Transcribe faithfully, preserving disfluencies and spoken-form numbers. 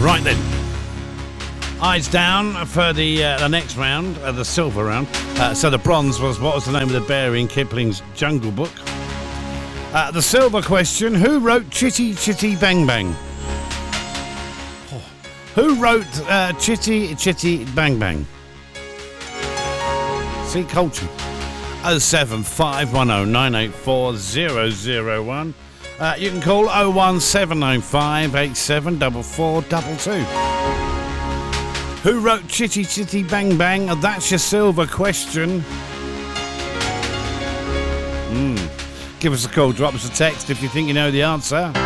Right then. Eyes down for the uh, the next round, uh, the silver round. Uh, so the bronze was, what was the name of the bear in Kipling's Jungle Book? Uh, the silver question, who wrote Chitty Chitty Bang Bang? Oh. Who wrote uh, Chitty Chitty Bang Bang? See, culture. oh seven five one oh nine eight four oh oh one. Uh, you can call oh one seven nine five eight seven four four two two. Who wrote Chitty Chitty Bang Bang? That's your silver question. Mm. Give us a call, drop us a text if you think you know the answer.